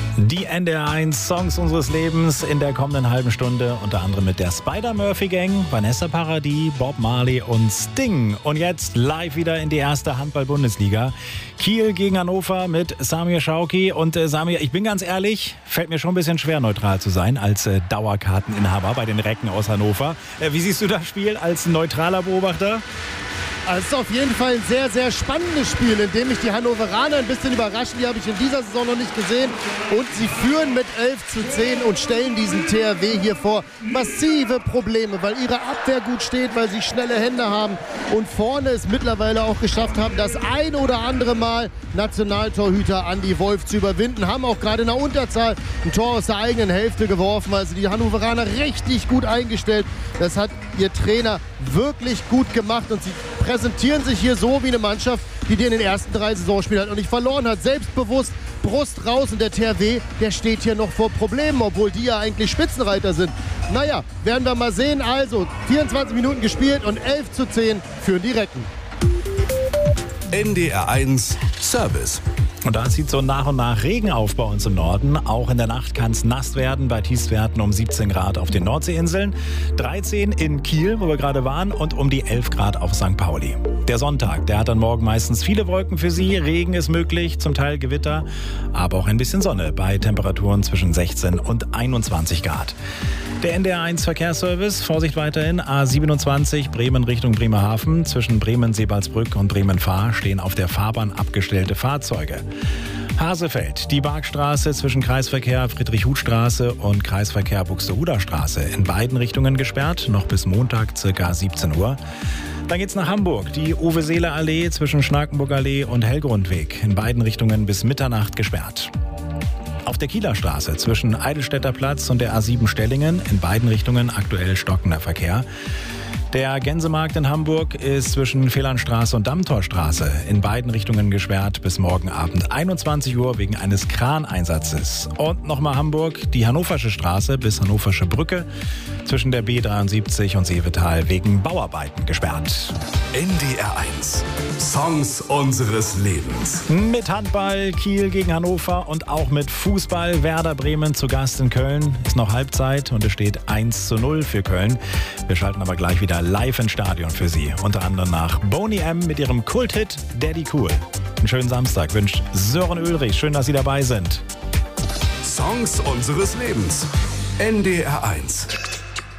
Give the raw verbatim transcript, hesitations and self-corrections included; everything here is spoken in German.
Die N D R eins Songs unseres Lebens in der kommenden halben Stunde, unter anderem mit der Spider-Murphy-Gang, Vanessa Paradis, Bob Marley und Sting. Und jetzt live wieder in die erste Handball-Bundesliga. Kiel gegen Hannover mit Samir Schauki. Und äh, Samir, ich bin ganz ehrlich, fällt mir schon ein bisschen schwer, neutral zu sein als äh, Dauerkarteninhaber bei den Recken aus Hannover. Äh, wie siehst du das Spiel als neutraler Beobachter? Also es ist auf jeden Fall ein sehr, sehr spannendes Spiel, in dem mich die Hannoveraner ein bisschen überraschen. Die habe ich in dieser Saison noch nicht gesehen. Und sie führen mit elf zu zehn und stellen diesen T H W hier vor massive Probleme, weil ihre Abwehr gut steht, weil sie schnelle Hände haben und vorne es mittlerweile auch geschafft haben, das ein oder andere Mal Nationaltorhüter Andi Wolf zu überwinden. Haben auch gerade in der Unterzahl ein Tor aus der eigenen Hälfte geworfen. Also die Hannoveraner richtig gut eingestellt. Das hat ihr Trainer wirklich gut gemacht und sie präsentieren sich hier so wie eine Mannschaft, die die in den ersten drei Saisonspielen hat und nicht verloren hat. Selbstbewusst, Brust raus und der T H W, der steht hier noch vor Problemen, obwohl die ja eigentlich Spitzenreiter sind. Naja, werden wir mal sehen. Also, vierundzwanzig Minuten gespielt und elf zu zehn führen die Recken. N D R eins Service. Und da zieht so nach und nach Regen auf bei uns im Norden. Auch in der Nacht kann es nass werden bei Tiefstwerten um siebzehn Grad auf den Nordseeinseln, dreizehn in Kiel, wo wir gerade waren, und um die elf Grad auf Sankt Pauli. Der Sonntag, der hat dann morgen meistens viele Wolken für Sie. Regen ist möglich, zum Teil Gewitter, aber auch ein bisschen Sonne bei Temperaturen zwischen sechzehn und einundzwanzig Grad. Der N D R eins Verkehrsservice, Vorsicht weiterhin, A siebenundzwanzig Bremen Richtung Bremerhaven. Zwischen Bremen-Sebalsbrück und Bremen-Fahr stehen auf der Fahrbahn abgestellte Fahrzeuge. Hasefeld, die Barkstraße zwischen Kreisverkehr Friedrich-Huth-Straße und Kreisverkehr Buxtehuder-Straße in beiden Richtungen gesperrt, noch bis Montag ca. siebzehn Uhr. Dann geht's nach Hamburg, die Uwe-Seele-Allee zwischen Schnakenburg-Allee und Hellgrundweg, in beiden Richtungen bis Mitternacht gesperrt. Auf der Kieler Straße zwischen Eidelstädter Platz und der A sieben Stellingen, in beiden Richtungen aktuell stockender Verkehr. Der Gänsemarkt in Hamburg ist zwischen Fehlernstraße und Dammtorstraße in beiden Richtungen gesperrt bis morgen Abend einundzwanzig Uhr wegen eines Kraneinsatzes. Und nochmal Hamburg, die Hannoversche Straße bis Hannoversche Brücke zwischen der B dreiundsiebzig und Seevetal wegen Bauarbeiten gesperrt. N D R eins Songs unseres Lebens. Mit Handball Kiel gegen Hannover und auch mit Fußball Werder Bremen zu Gast in Köln. Ist noch Halbzeit und es steht eins zu null für Köln. Wir schalten aber gleich wieder live ins Stadion für Sie. Unter anderem nach Boney M. mit ihrem Kulthit Daddy Cool. Einen schönen Samstag wünscht Sören Ulrich. Schön, dass Sie dabei sind. Songs unseres Lebens. N D R eins.